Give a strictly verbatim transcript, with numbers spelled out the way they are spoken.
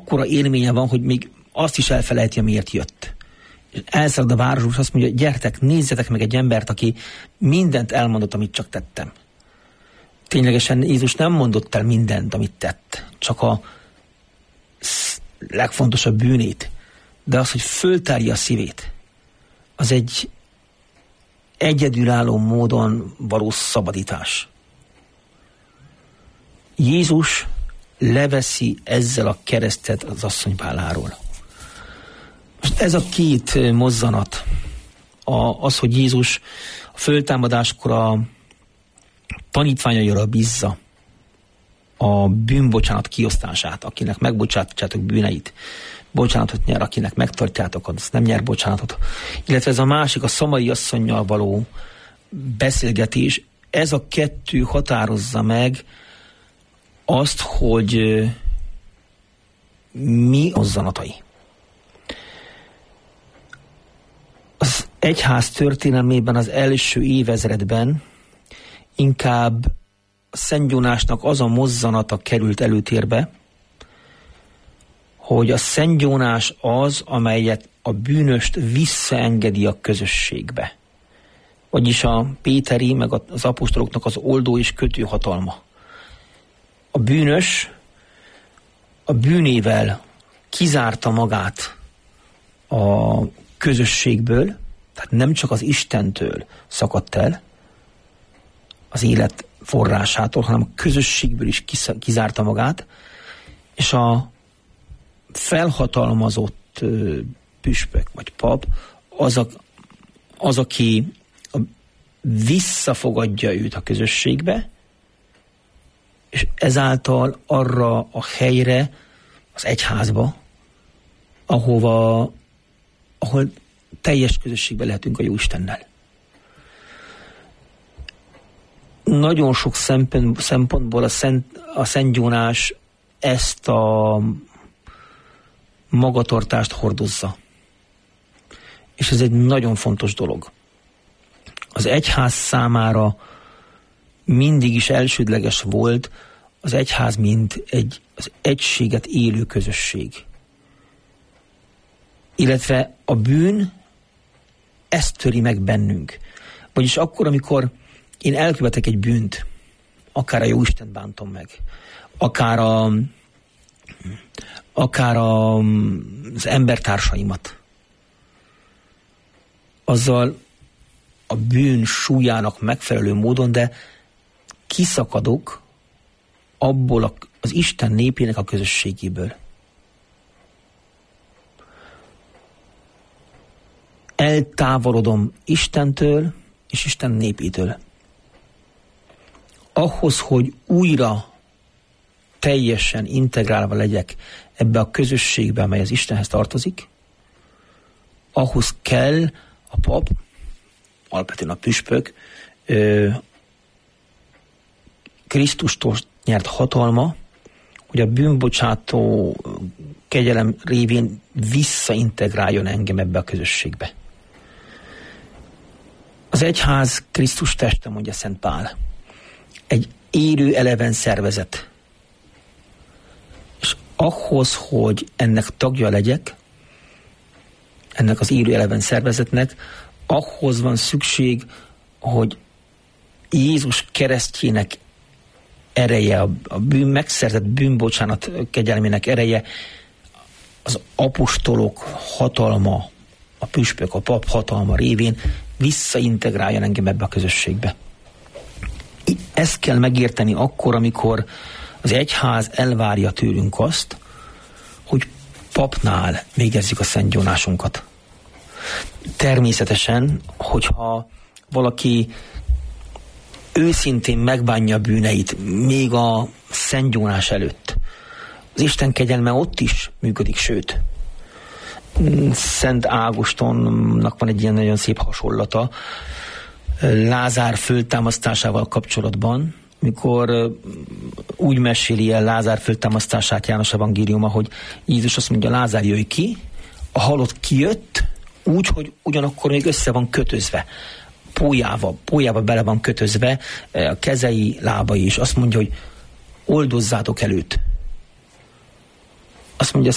akkora élménye van, hogy még azt is elfelejti, miért jött. Elszalad a városba, és azt mondja, gyertek, nézzetek meg egy embert, aki mindent elmondott, amit csak tettem. Ténylegesen Jézus nem mondott el mindent, amit tett, csak a legfontosabb bűnét, de az, hogy föltárja a szívét, az egy egyedülálló módon való szabadítás. Jézus leveszi ezzel a keresztet az asszonyválláról. Most ez a két mozzanat, a, az, hogy Jézus a föltámadáskor a tanítványaira bízza a bűnbocsánat kiosztását, akinek megbocsátjátok bűneit, bocsánatot nyer, akinek megtartjátok, az nem nyer bocsánatot. Illetve ez a másik, a szamari asszonnyal való beszélgetés, ez a kettő határozza meg azt, hogy mi mozzanatai. Az egyház történelmében az első évezredben inkább a Szent Jónásnak az a mozzanata került előtérbe, hogy a Szent Jónás az, amelyet a bűnöst visszaengedi a közösségbe. Vagyis a péteri, meg az apostoloknak az oldó és kötő hatalma. A bűnös a bűnével kizárta magát a közösségből, tehát nem csak az Istentől szakadt el, az élet forrásától, hanem a közösségből is kizárta magát, és a felhatalmazott püspök vagy pap az, a, az aki visszafogadja őt a közösségbe, és ezáltal arra a helyre, az egyházba, ahova, ahol teljes közösségben lehetünk a Jóistennel. Nagyon sok szempontból a Szent, a Szent Jónás ezt a magatartást hordozza. És ez egy nagyon fontos dolog. Az egyház számára mindig is elsődleges volt az egyház, mint egy, az egységet élő közösség. Illetve a bűn ezt töri meg bennünk. Vagyis akkor, amikor én elkövetek egy bűnt, akár a Jóistent bántom meg, akár, a, akár a, az embertársaimat, azzal a bűn súlyának megfelelő módon, de kiszakadok abból az Isten népének a közösségéből. Eltávolodom Istentől és Isten népétől. Ahhoz, hogy újra teljesen integrálva legyek ebbe a közösségbe, amely az Istenhez tartozik, ahhoz kell a pap, alapvetően a püspök, Krisztustól nyert hatalma, hogy a bűnbocsátó kegyelem révén visszaintegráljon engem ebbe a közösségbe. Az egyház Krisztus teste, mondja Szent Pál. Egy élő eleven szervezet. És ahhoz, hogy ennek tagja legyek, ennek az élő eleven szervezetnek, ahhoz van szükség, hogy Jézus keresztjének ereje, a bűn, megszerzett bűnbocsánat kegyelmének ereje, az apostolok hatalma, a püspök, a pap hatalma révén visszaintegráljon engem ebbe a közösségbe. Ezt kell megérteni akkor, amikor az egyház elvárja tőlünk azt, hogy papnál végezzük a Szent Jónásunkat. Természetesen, hogyha valaki őszintén megbánja a bűneit, még a Szent Jónás előtt, az Isten kegyelme ott is működik, sőt. Szent Ágostonnak van egy ilyen nagyon szép hasonlata Lázár föltámasztásával kapcsolatban, mikor úgy meséli el Lázár föltámasztását János evangéliuma, hogy Jézus azt mondja, Lázár, jöjj ki, a halott kijött, úgy, hogy ugyanakkor még össze van kötözve. Pólyába, pólyába bele van kötözve, a kezei, lábai is. Azt mondja, hogy oldozzátok előtt. Azt mondja